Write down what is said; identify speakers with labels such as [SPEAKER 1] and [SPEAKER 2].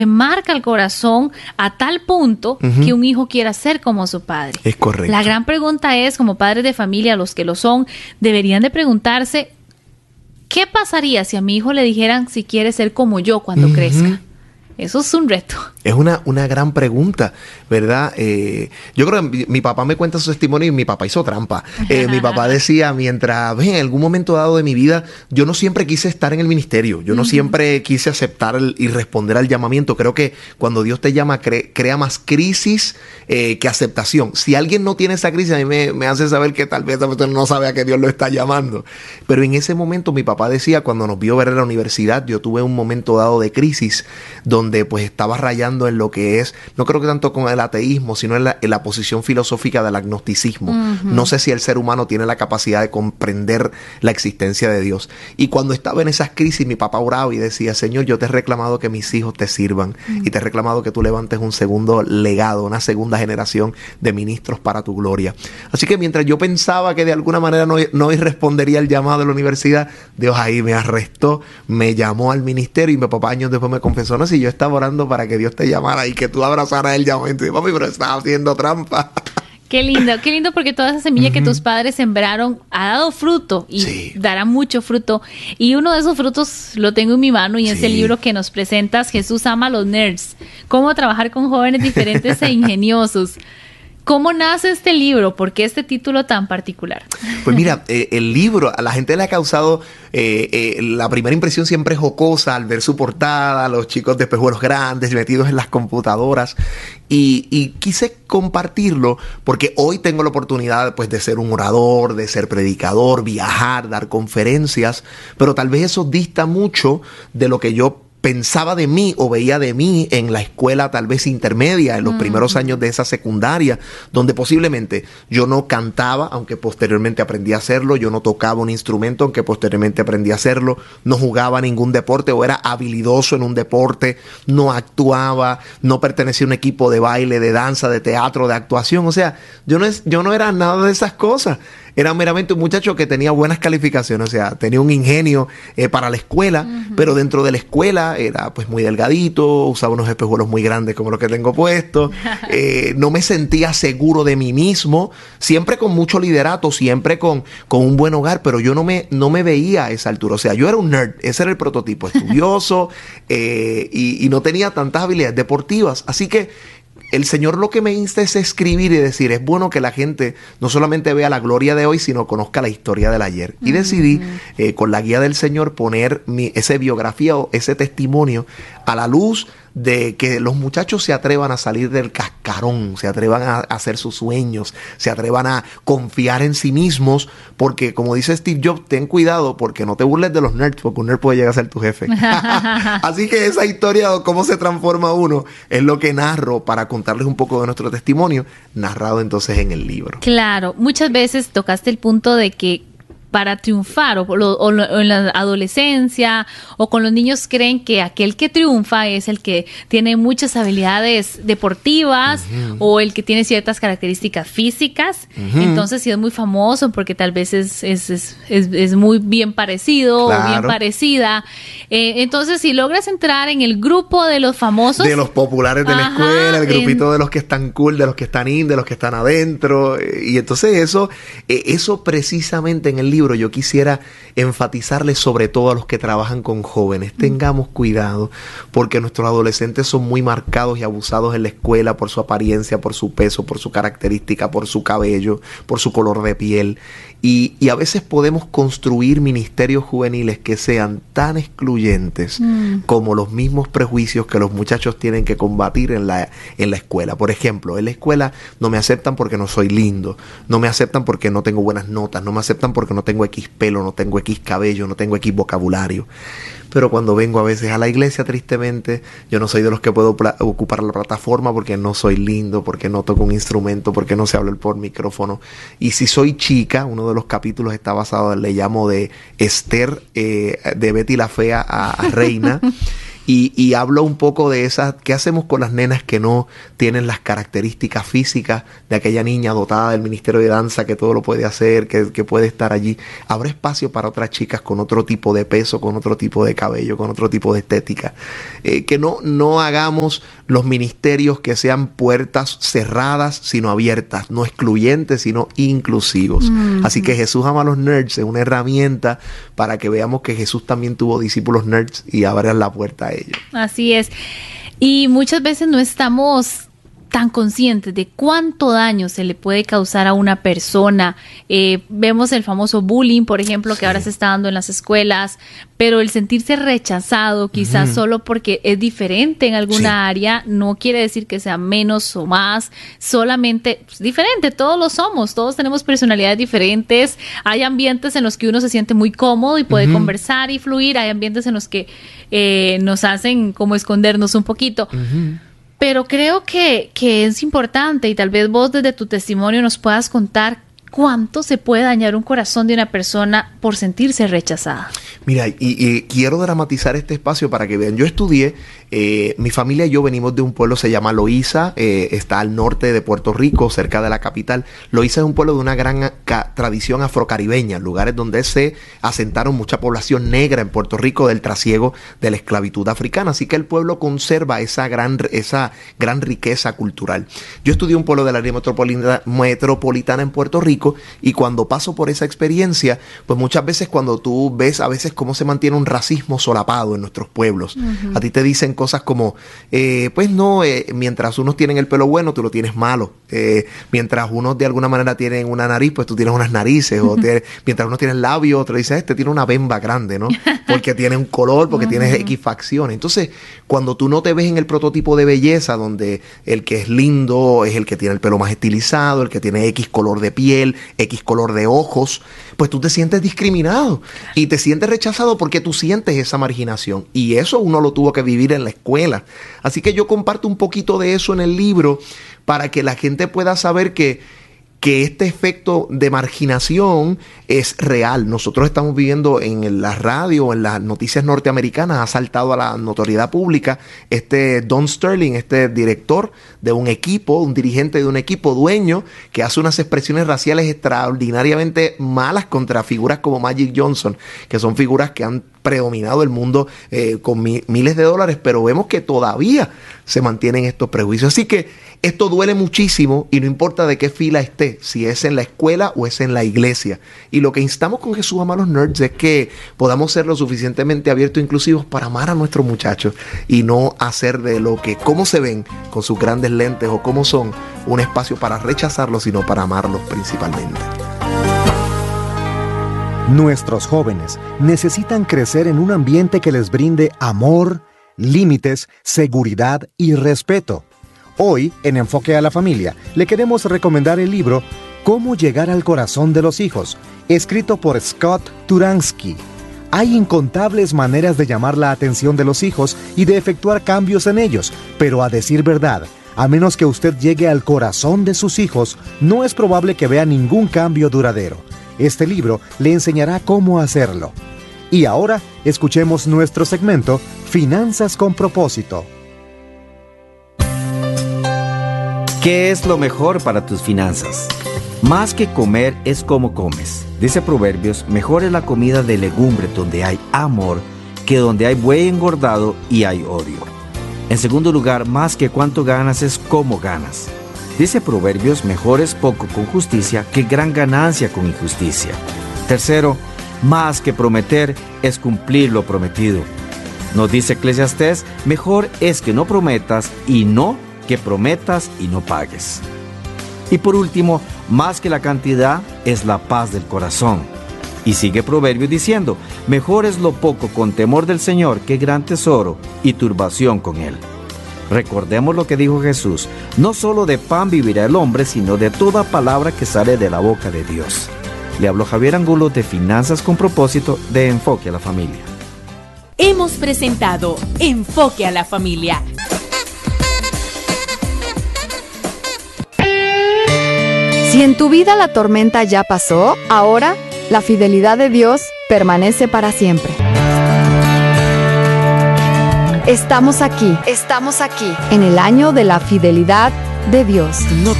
[SPEAKER 1] marca el corazón a tal punto que un hijo quiera ser como su padre.
[SPEAKER 2] Es correcto.
[SPEAKER 1] La gran pregunta es, como padres de familia, los que lo son, deberían de preguntarse, ¿qué pasaría si a mi hijo le dijeran si quiere ser como yo cuando crezca? Eso es un reto.
[SPEAKER 2] Es una gran pregunta, ¿verdad? Yo creo que mi papá me cuenta su testimonio y mi papá hizo trampa. Mi papá decía, mientras en algún momento dado de mi vida, yo no siempre quise estar en el ministerio. Yo no siempre quise aceptar y responder al llamamiento. Creo que cuando Dios te llama, crea más crisis que aceptación. Si alguien no tiene esa crisis, a mí me hace saber que tal vez esa persona no sabe a qué Dios lo está llamando. Pero en ese momento mi papá decía, cuando nos vio ver en la universidad, yo tuve un momento dado de crisis donde pues estaba rayando en lo que es, no creo que tanto con el ateísmo, sino en la posición filosófica del agnosticismo. No sé si el ser humano tiene la capacidad de comprender la existencia de Dios. Y cuando estaba en esas crisis, mi papá oraba y decía, Señor, yo te he reclamado que mis hijos te sirvan y te he reclamado que tú levantes un segundo legado, una segunda generación de ministros para tu gloria. Así que mientras yo pensaba que de alguna manera no respondería al llamado de la universidad, Dios ahí me arrestó, me llamó al ministerio y mi papá años después me confesó, no, si yo estaba orando para que Dios te llamara y que tú abrazaras el llamamiento. Y yo, papi, pero estaba haciendo trampa.
[SPEAKER 1] Qué lindo porque toda esa semilla que tus padres sembraron ha dado fruto y dará mucho fruto. Y uno de esos frutos lo tengo en mi mano y es el libro que nos presentas, Jesús ama a los nerds. Cómo trabajar con jóvenes diferentes e ingeniosos. ¿Cómo nace este libro? ¿Por qué este título tan particular?
[SPEAKER 2] Pues mira, el libro a la gente le ha causado la primera impresión siempre jocosa al ver su portada, los chicos de espejuelos grandes metidos en las computadoras y quise compartirlo porque hoy tengo la oportunidad pues de ser un orador, de ser predicador, viajar, dar conferencias, pero tal vez eso dista mucho de lo que yo pensaba de mí o veía de mí en la escuela tal vez intermedia, en los primeros años de esa secundaria, donde posiblemente yo no cantaba, aunque posteriormente aprendí a hacerlo, yo no tocaba un instrumento, aunque posteriormente aprendí a hacerlo, no jugaba ningún deporte o era habilidoso en un deporte, no actuaba, no pertenecía a un equipo de baile, de danza, de teatro, de actuación, o sea, yo no era nada de esas cosas. Era meramente un muchacho que tenía buenas calificaciones, o sea, tenía un ingenio para la escuela, pero dentro de la escuela era pues muy delgadito, usaba unos espejuelos muy grandes como los que tengo puestos, no me sentía seguro de mí mismo, siempre con mucho liderato, siempre con un buen hogar, pero yo no me veía a esa altura, o sea, yo era un nerd, ese era el prototipo, estudioso y no tenía tantas habilidades deportivas, así que el Señor lo que me insta es escribir y decir, es bueno que la gente no solamente vea la gloria de hoy, sino conozca la historia del ayer. Y decidí, con la guía del Señor, poner esa biografía o ese testimonio a la luz de que los muchachos se atrevan a salir del cascarón, se atrevan a hacer sus sueños, se atrevan a confiar en sí mismos, porque como dice Steve Jobs, ten cuidado porque no te burles de los nerds, porque un nerd puede llegar a ser tu jefe. Así que esa historia de cómo se transforma uno es lo que narro para contarles un poco de nuestro testimonio, narrado entonces en el libro.
[SPEAKER 1] Claro, muchas veces tocaste el punto de que para triunfar o en la adolescencia o con los niños creen que aquel que triunfa es el que tiene muchas habilidades deportivas o el que tiene ciertas características físicas. Entonces sí es muy famoso porque tal vez es muy bien parecido o bien parecida. Entonces si logras entrar en el grupo de los famosos,
[SPEAKER 2] de los populares de la escuela, el grupito de los que están cool, de los que están in, de los que están adentro, y entonces eso precisamente en el libro yo quisiera enfatizarles sobre todo a los que trabajan con jóvenes. Tengamos cuidado porque nuestros adolescentes son muy marcados y abusados en la escuela por su apariencia, por su peso, por su característica, por su cabello, por su color de piel. Y a veces podemos construir ministerios juveniles que sean tan excluyentes como los mismos prejuicios que los muchachos tienen que combatir en la escuela. Por ejemplo, en la escuela no me aceptan porque no soy lindo, no me aceptan porque no tengo buenas notas, no me aceptan porque no tengo X pelo, no tengo X cabello, no tengo X vocabulario. Pero cuando vengo a veces a la iglesia, tristemente, yo no soy de los que puedo ocupar la plataforma porque no soy lindo, porque no toco un instrumento, porque no sé hablar por micrófono. Y si soy chica, uno de los capítulos está basado, le llamo de Esther, de Betty la Fea a Reina. y hablo un poco de esas, ¿qué hacemos con las nenas que no tienen las características físicas de aquella niña dotada del Ministerio de Danza que todo lo puede hacer, que puede estar allí? Habrá espacio para otras chicas con otro tipo de peso, con otro tipo de cabello, con otro tipo de estética. Que no hagamos los ministerios que sean puertas cerradas, sino abiertas, no excluyentes, sino inclusivos. Así que Jesús ama a los nerds es una herramienta para que veamos que Jesús también tuvo discípulos nerds y abran la puerta a ellos.
[SPEAKER 1] Así es. Y muchas veces no estamos tan conscientes de cuánto daño se le puede causar a una persona. Vemos el famoso bullying, por ejemplo, que ahora se está dando en las escuelas, pero el sentirse rechazado quizás solo porque es diferente en alguna área, no quiere decir que sea menos o más, solamente diferente, todos lo somos, todos tenemos personalidades diferentes, hay ambientes en los que uno se siente muy cómodo y puede conversar y fluir, hay ambientes en los que nos hacen como escondernos un poquito. Pero creo que es importante y tal vez vos desde tu testimonio nos puedas contar cuánto se puede dañar un corazón de una persona por sentirse rechazada.
[SPEAKER 2] Mira, y quiero dramatizar este espacio para que vean. Yo estudié, mi familia y yo venimos de un pueblo, se llama Loíza, está al norte de Puerto Rico, cerca de la capital. Loíza es un pueblo de una gran tradición afrocaribeña, lugares donde se asentaron mucha población negra en Puerto Rico del trasiego de la esclavitud africana. Así que el pueblo conserva esa gran riqueza cultural. Yo estudié un pueblo del área metropolitana en Puerto Rico, y cuando paso por esa experiencia, pues muchas veces cuando tú ves a veces cómo se mantiene un racismo solapado en nuestros pueblos, a ti te dicen cosas como, mientras unos tienen el pelo bueno, tú lo tienes malo, mientras unos de alguna manera tienen una nariz, pues tú tienes unas narices, mientras unos tienen labios, otro dice, este tiene una bemba grande, ¿no? Porque tiene un color, porque tiene X facciones. Entonces, cuando tú no te ves en el prototipo de belleza, donde el que es lindo es el que tiene el pelo más estilizado, el que tiene X color de piel, X color de ojos, pues tú te sientes discriminado y te sientes rechazado porque tú sientes esa marginación, y eso uno lo tuvo que vivir en la escuela. Así que yo comparto un poquito de eso en el libro para que la gente pueda saber que este efecto de marginación es real. Nosotros estamos viviendo en la radio, en las noticias norteamericanas, ha saltado a la notoriedad pública Don Sterling, director de un equipo, un dirigente de un equipo, dueño, que hace unas expresiones raciales extraordinariamente malas contra figuras como Magic Johnson, que son figuras que han predominado el mundo con miles de dólares, pero vemos que todavía se mantienen estos prejuicios. Así que esto duele muchísimo y no importa de qué fila esté, si es en la escuela o es en la iglesia. Y lo que instamos con Jesús ama a los nerds es que podamos ser lo suficientemente abiertos e inclusivos para amar a nuestros muchachos y no hacer de lo que, cómo se ven con sus grandes lentes o cómo son, un espacio para rechazarlos, sino para amarlos principalmente.
[SPEAKER 3] Nuestros jóvenes necesitan crecer en un ambiente que les brinde amor, límites, seguridad y respeto. Hoy, en Enfoque a la Familia, le queremos recomendar el libro Cómo llegar al corazón de los hijos, escrito por Scott Turansky. Hay incontables maneras de llamar la atención de los hijos y de efectuar cambios en ellos, pero a decir verdad, a menos que usted llegue al corazón de sus hijos, no es probable que vea ningún cambio duradero. Este libro le enseñará cómo hacerlo. Y ahora, escuchemos nuestro segmento Finanzas con propósito.
[SPEAKER 4] ¿Qué es lo mejor para tus finanzas? Más que comer es cómo comes. Dice Proverbios, mejor es la comida de legumbre donde hay amor que donde hay buey engordado y hay odio. En segundo lugar, más que cuánto ganas es cómo ganas. Dice Proverbios, mejor es poco con justicia que gran ganancia con injusticia. Tercero, más que prometer es cumplir lo prometido. Nos dice Eclesiastés, mejor es que no prometas y no que prometas y no pagues. Y por último, más que la cantidad es la paz del corazón. Y sigue Proverbios diciendo, mejor es lo poco con temor del Señor que gran tesoro y turbación con él. Recordemos lo que dijo Jesús, no solo de pan vivirá el hombre, sino de toda palabra que sale de la boca de Dios. Le habló Javier Angulo de Finanzas con propósito de Enfoque a la Familia.
[SPEAKER 5] Hemos presentado Enfoque a la Familia.
[SPEAKER 6] Si en tu vida la tormenta ya pasó, ahora la fidelidad de Dios permanece para siempre. Estamos aquí en el año de la fidelidad de Dios.
[SPEAKER 7] No